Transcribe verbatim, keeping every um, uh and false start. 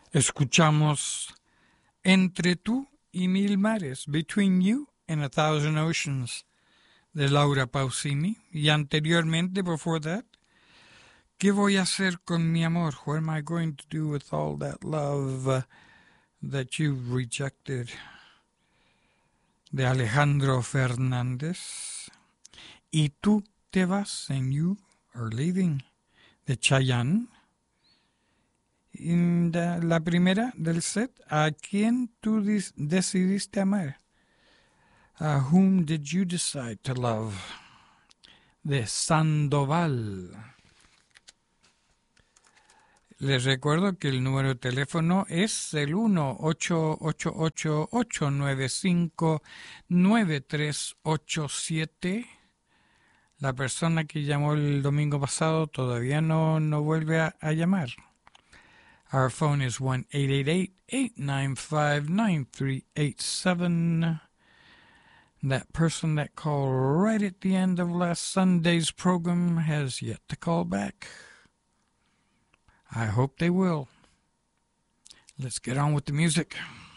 Escuchamos Entre tú y mil mares, Between You and a Thousand Oceans, de Laura Pausini. Y anteriormente, before that, ¿Qué voy a hacer con mi amor? What am I going to do with all that love uh, that you've rejected? De Alejandro Fernández. Y tú te vas, and you are leaving, de Chayanne. Y de la primera del set, ¿a quién tú decidiste amar? Uh, whom did you decide to love? De Sandoval. Les recuerdo que el número de teléfono es el uno ocho ocho ocho ocho nueve cinco nueve tres ocho siete. La persona que llamó el domingo pasado todavía no, no vuelve a, a llamar. Our phone is one eight eight eight, eight nine five, nine three eight seven. That person that called right at the end of last Sunday's program has yet to call back. I hope they will. Let's get on with the music.